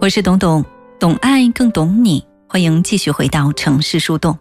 我是董董，懂爱更懂你，欢迎继续回到城市树洞。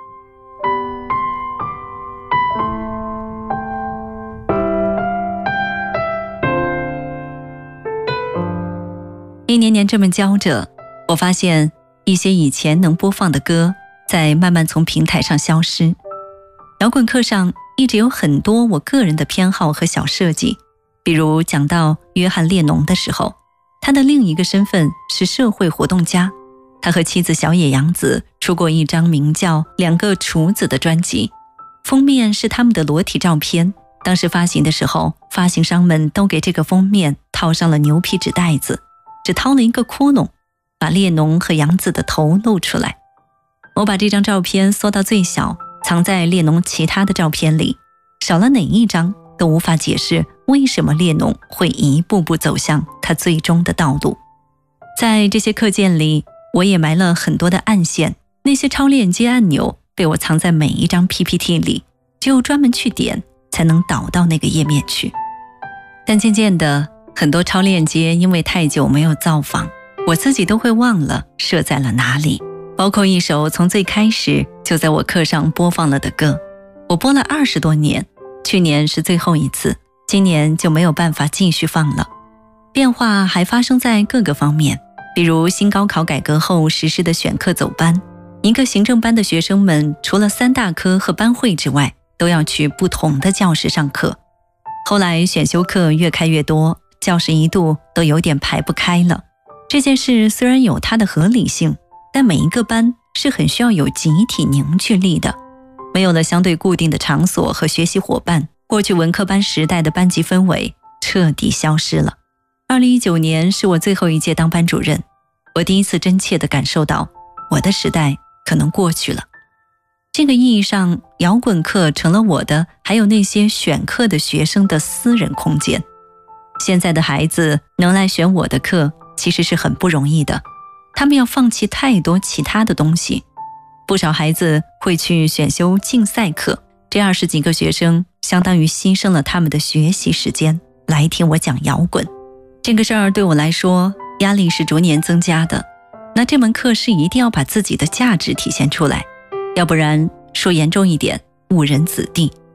一年年这么教着，我发现一些以前能播放的歌在慢慢从平台上消失。摇滚课上一直有很多我个人的偏好和小设计，比如讲到约翰列侬的时候，他的另一个身份是社会活动家，他和妻子小野洋子出过一张名叫《两个厨子》的专辑，封面是他们的裸体照片。当时发行的时候，发行商们都给这个封面套上了牛皮纸袋子，只掏了一个窟窿，把列侬和洋子的头露出来。我把这张照片缩到最小，藏在列侬其他的照片里，少了哪一张都无法解释为什么列侬会一步步走向他最终的道路。在这些课件里，我也埋了很多的暗线，那些超链接按钮被我藏在每一张 PPT 里，只有专门去点才能导到那个页面去。但渐渐的，很多超链接因为太久没有造访，我自己都会忘了设在了哪里，包括一首从最开始就在我课上播放了的歌，我播了20多年，去年是最后一次，今年就没有办法继续放了。变化还发生在各个方面，比如新高考改革后实施的选课走班，一个行政班的学生们除了3大科和班会之外，都要去不同的教室上课。后来选修课越开越多，教室一度都有点排不开了。这件事虽然有它的合理性，但每一个班是很需要有集体凝聚力的。没有了相对固定的场所和学习伙伴，过去文科班时代的班级氛围彻底消失了。2019年是我最后一届当班主任，我第一次真切地感受到我的时代可能过去了。这个意义上，摇滚课成了我的还有那些选课的学生的私人空间。现在的孩子能来选我的课其实是很不容易的，他们要放弃太多其他的东西。不少孩子会去选修竞赛课，这20几个学生相当于牺牲了他们的学习时间来听我讲摇滚。这个事儿对我来说压力是逐年增加的，那这门课是一定要把自己的价值体现出来，要不然说严重一点，误人子弟。